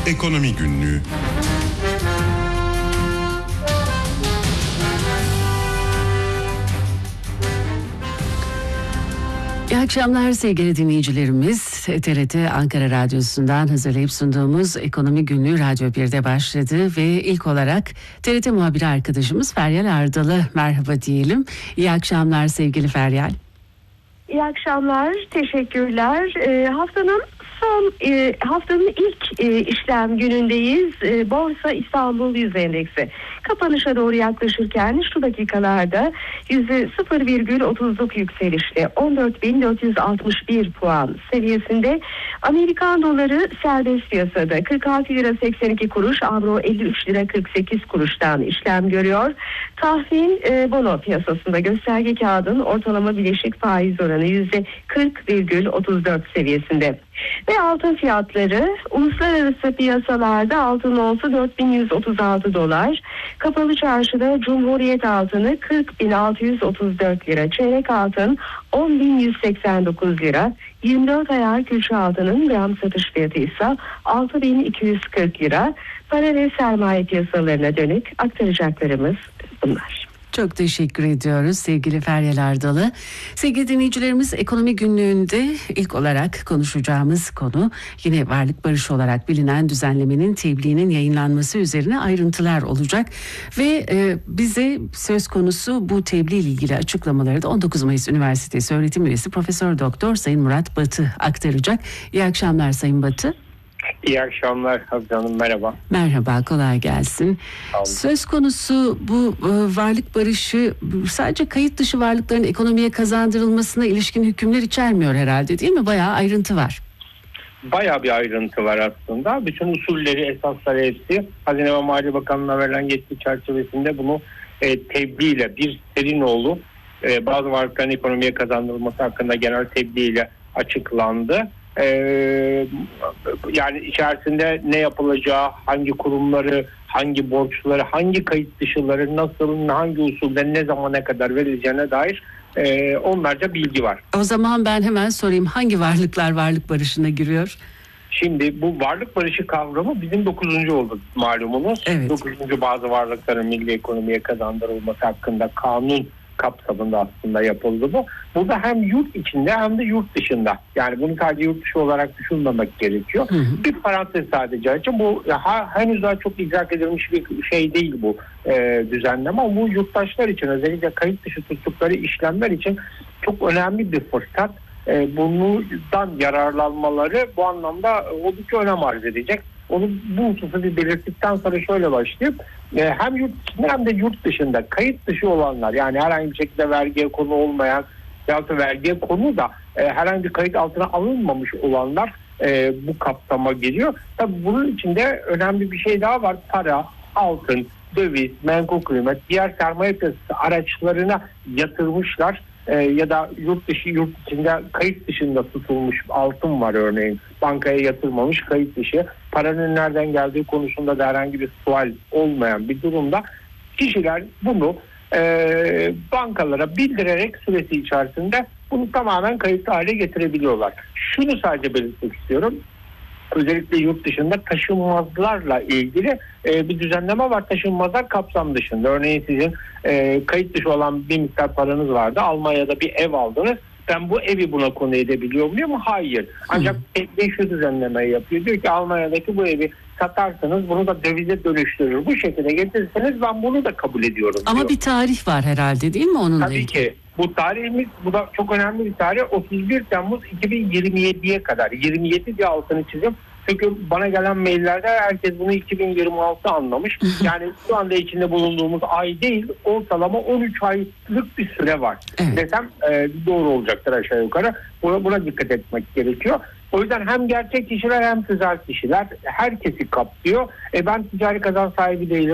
Ekonomi Günlüğü. İyi akşamlar sevgili dinleyicilerimiz. TRT Ankara Radyosu'ndan hazırlayıp sunduğumuz Ekonomi Günlüğü Radyo 1'de başladı ve ilk olarak TRT muhabiri arkadaşımız Feryal Ardal'a merhaba diyelim. İyi akşamlar sevgili Feryal. İyi akşamlar, teşekkürler. Haftanın ilk işlem günündeyiz. Borsa İstanbul Yüz Endeksi kapanışa doğru yaklaşırken şu dakikalarda %0,30'luk yükselişle 14.461 puan seviyesinde. Amerikan doları serbest piyasada 46 lira 82 kuruş, avro 53 lira 48 kuruştan işlem görüyor. Tahvil bono piyasasında gösterge kağıdın ortalama bileşik faiz oranı %40,34 seviyesinde. Ve altın fiyatları uluslararası piyasalarda altın onsu 4136 dolar, kapalı çarşıda Cumhuriyet altını 40.634 lira, çeyrek altın 10.189 lira, 24 ayar külçe altının gram satış fiyatı ise 6.240 lira. Para ve sermaye piyasalarına dönük aktaracaklarımız bunlar. Çok teşekkür ediyoruz sevgili Feryal Ardal'a. Sevgili dinleyicilerimiz, Ekonomi Günlüğü'nde ilk olarak konuşacağımız konu yine varlık barışı olarak bilinen düzenlemenin tebliğinin yayınlanması üzerine ayrıntılar olacak. Ve bize söz konusu bu tebliğ ile ilgili açıklamaları da 19 Mayıs Üniversitesi öğretim üyesi Profesör Doktor Sayın Murat Batı aktaracak. İyi akşamlar Sayın Batı. İyi akşamlar Hafize Hanım, merhaba. Merhaba, kolay gelsin. Söz konusu bu varlık barışı sadece kayıt dışı varlıkların ekonomiye kazandırılmasına ilişkin hükümler içermiyor herhalde, değil mi? Bayağı ayrıntı var. Bayağı bir ayrıntı var aslında. Bütün usulleri, esasları hepsi Hazine ve Maliye Bakanlığı'na verilen yetki çerçevesinde bunu tebliğle bir Serinoğlu bazı varlıkların ekonomiye kazandırılması hakkında genel tebliğiyle açıklandı. Yani içerisinde ne yapılacağı, hangi kurumları, hangi borçları, hangi kayıt dışıları, nasıl, hangi usulde, ne zamana kadar verileceğine dair onlarca bilgi var. O zaman ben hemen sorayım, hangi varlıklar varlık barışına giriyor? Şimdi bu varlık barışı kavramı bizim 9. oldu malumunuz. Evet. 9. bazı varlıkların milli ekonomiye kazandırılması hakkında kanun kapsamında aslında yapıldı bu. Burada hem yurt içinde hem de yurt dışında. Yani bunu sadece yurt dışı olarak düşünmemek gerekiyor. Bir parantez sadece açayım. Bu henüz daha çok idrak edilmiş bir şey değil bu düzenleme. Ama bu yurttaşlar için, özellikle kayıt dışı tuttukları işlemler için çok önemli bir fırsat. Bundan yararlanmaları bu anlamda oldukça önem arz edecek. Onu bu hususu bir belirttikten sonra şöyle başlayıp hem yurt içinde hem de yurt dışında kayıt dışı olanlar, yani herhangi bir şekilde vergiye konu olmayan ya da vergiye konu da herhangi bir kayıt altına alınmamış olanlar bu kapsama geliyor. Tabii bunun içinde önemli bir şey daha var. Para, altın, döviz, menkul kıymet, diğer sermaye piyasası araçlarına yatırmışlar. Ya da yurt dışı, yurt içinde kayıt dışında tutulmuş altın var örneğin. Bankaya yatırmamış, kayıt dışı. Paranın nereden geldiği konusunda da herhangi bir sual olmayan bir durumda kişiler bunu bankalara bildirerek süresi içerisinde bunu tamamen kayıtlı hale getirebiliyorlar. Şunu sadece belirtmek istiyorum. Özellikle yurt dışında taşınmazlarla ilgili bir düzenleme var. Taşınmazlar kapsam dışında. Örneğin sizin kayıt dışı olan bir miktar paranız vardı. Almanya'da bir ev aldınız. Ben bu evi buna konu edebiliyor muyum? Hayır. Ancak şu düzenlemeyi yapıyor. Diyor ki Almanya'daki bu evi satarsanız bunu da dövize dönüştürür. Bu şekilde getirirseniz ben bunu da kabul ediyorum diyor. Ama bir tarih var herhalde, değil mi onunla ilgili? Tabii ki. Bu tarihimiz, bu da çok önemli bir tarih. 31 Temmuz 2027'ye kadar. 27 diye altını çizim. Çünkü bana gelen maillerde herkes bunu 2026 anlamış. Yani şu anda içinde bulunduğumuz ay değil, ortalama 13 aylık bir süre var. Evet. Desem doğru olacaktır aşağı yukarı. Buna dikkat etmek gerekiyor. O yüzden hem gerçek kişiler hem tüzel kişiler herkesi kapsıyor. Ben ticari kazanç sahibi değilim.